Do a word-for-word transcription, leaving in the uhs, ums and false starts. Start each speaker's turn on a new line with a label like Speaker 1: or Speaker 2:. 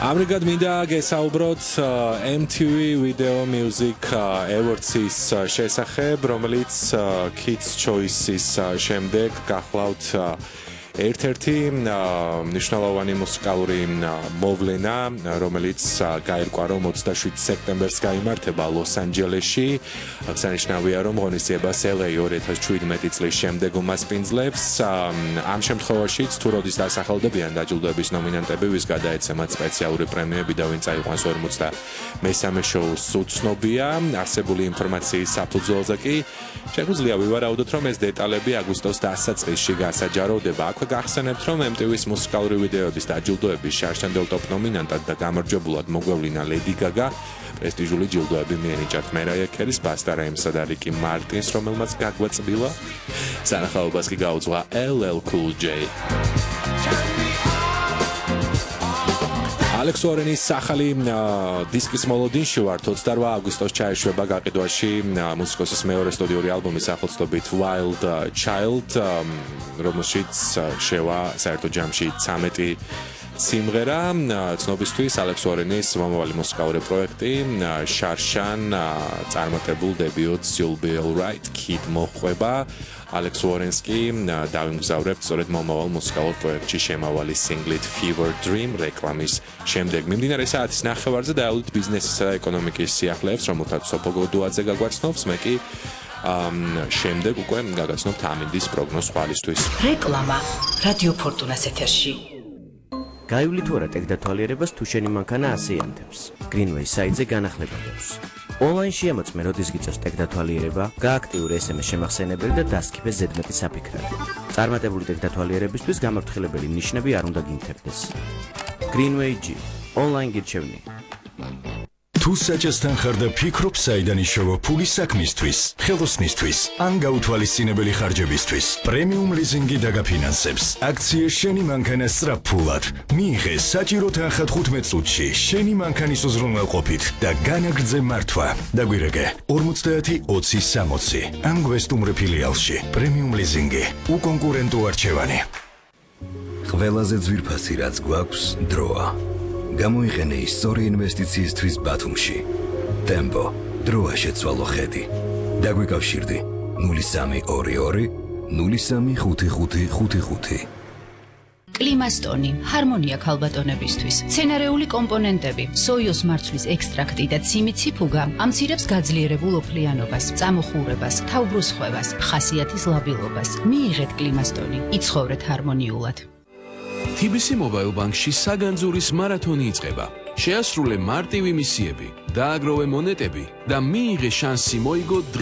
Speaker 1: ამრიგად მინდა გესაუბროთ M T V Video Music Awards-ის შესახებ, რომელიც Kids Choice-ის შემდეგ გახლავთ ერთ-ერთი მნიშვნელოვანი მუსიკალური მოვლენა, რომელიც გაირკვა, რომ ოცდაშვიდ სექტემბერს გაიმართება ლოს-ანჯელესში. აღსანიშნავია, რომ ღონისძიებას L A ორი ათას შვიდმეტი წლის შემდეგ უმასპინძლებს. ამ შემთხვევაშიც თუ როდის დასახელდებიან დაჯილდოების ნომინანტები, ვის გადაეცემათ სპეციალური პრემიები და ვინ წაიყვანს ორმოცდამესამე შოუს, უცნობია. არსებული ინფორმაციის საფუძველზე კი შეგვიძლია ვივარაუდოთ, რომ ეს დეტალები აგვისტოს დასაწყისში გასაჯაროვდება. გახსენებთ, რომ M T V-ის მუსიკალური ვიდეოების დაჯილდოების შარშანდელ ტოპ ნომინანტად და გამარჯვებულად მოგვევლინა Lady Gaga, პრესტიჟული ჯილდოები მიენიჭათ Mariah Carey-ს, Busta Rhymes-ს და Ricky Martin-ს, რომელმაც გაგვაწბილა. სანახაობას კი გაუძღვა L L Cool J. Alex Warren-ის სახალი დისკის მოლოდინში ვართ ოცდაოთხ აგვისტოს ჩაეშვება გაყიდვაში მუსიკოსის მეორე სტუდიური ალბომის სახელწოდებით Wild Child, რომელშიც შევა საერთო ჯამში ცამეტი სიმღერა. ცნობისთვის Alex Warren-ის მომავალი მუსიკალური პროექტი შარშან წარმატებულ დებიუტს You'll Be Alright Kid მოჰყვება. Alex Warren-ს კი დავიმგზავრებთ სწორედ მომავალ მუსიკალურ პროექტში შემავალი სინგლით Fever Dream რეკლამის შემდეგ. მიმდინარე საათის ნახევარზე დაელოდით ბიზნესისა და ეკონომიკის სიახლეებს, რომელთაც სოფო გოდუაძე გაგვაცნობს, მე კი შემდეგ უკვე გაგაცნობთ ამინდის პროგნოზ ხვალისთვის.
Speaker 2: რეკლამა რადიო ფორტუნას ეთერში.
Speaker 3: გაივლი თუ არა ტექდათვალიერებას თუ შენი მანქანა ასეანთებს. Greenway საიტზე განახლება გვაქვს. Online-ში ამოწმე, როდის გიწევს ტექდათვალიერება, გააქტიურე S M S შემახსენებელი და დასქიბე ზედმეტი საფიქრები. წარმატებული ტექდათვალიერებისთვის გამართლებელი ნიშნები არ უნდა გინთებდეს. Greenway G. Online გირჩევნი.
Speaker 4: თუ საჭესთან ხარ და ფიქრობ საიდან იშოვა ფული საქმისთვის, ხელოსნისთვის, ან გაუთვალისწინებელი ხარჯებისთვის, პრემიუმ ლიზინგი დაგაფინანსებს. აქცია შენი მანქანა სწრაფფულად. მიიღე საჭირო თანხა თხუთმეტ წუთში შენი მანქანის უზრუნველყოფით და განაგრძე მართვა. დაგვირეკე ორმოცდაათი ოცი სამოცი. ან გვესტუმრე ფილიალში. პრემიუმ ლიზინგი. უკონკურენტო არჩევანი.
Speaker 5: ყველაზე ძვირფასი რაც გვაქვს დროა. გამოიყენე ისტორი ინვესტიციისთვის ბათუმში. Tempo, დროა შეცვალო ხედი. დაგვიკავშირდი ნული სამი ორი ორი ნული სამი ხუთი ხუთი ხუთი ხუთი.
Speaker 2: კლიმასტონი, ჰარმონია ქალბატონებისთვის. მცენარეული კომპონენტები, სოიოს მარცვლის ექსტრაქტი და ციმიციფუგა ამცირებს გაძლიერებულ ოფლიანობას, წამოხურებას, თავბრუსხვევას, ხასიათის ლაბილობას. მიიღეთ კლიმასტონი, იცხოვრეთ ჰარმონიულად.
Speaker 6: T B C Mobile Bank-ში საგანძურის მარათონი იწყება. შეასრულე მარტივი მისიები, დააგროვე მონეტები და მიიღე შანსი მოიგო